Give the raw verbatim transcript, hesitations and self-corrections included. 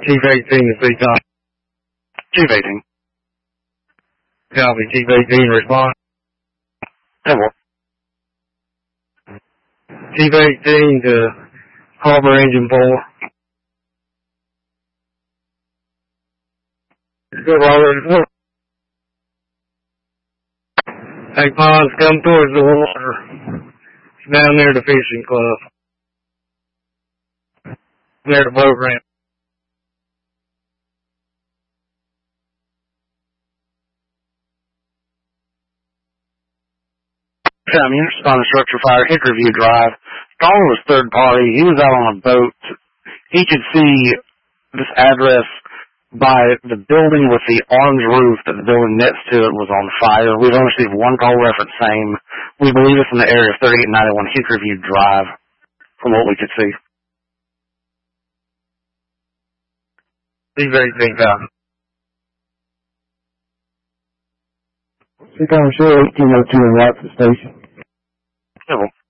Chief eighteen to C Tom. Chief eighteen. Copy. Chief eighteen, respond. ten four. Chief eighteen to Harbor Engine four. Good, Robert. Hey, Ponds, come towards the water. It's down near the fishing club. Near the boat ramp. Sam, you respond to structure fire, Hickory View Drive. Caller was third party. He was out on a boat. He could see this address by the building with the orange roof that the building next to it was on fire. We've only received one call reference saying we believe it's in the area of thirty-eight ninety-one Hickory View Drive from what we could see. Chief eighteen, copy. Chief, I'm sure eighteen oh two in Watson Station. Yeah, well.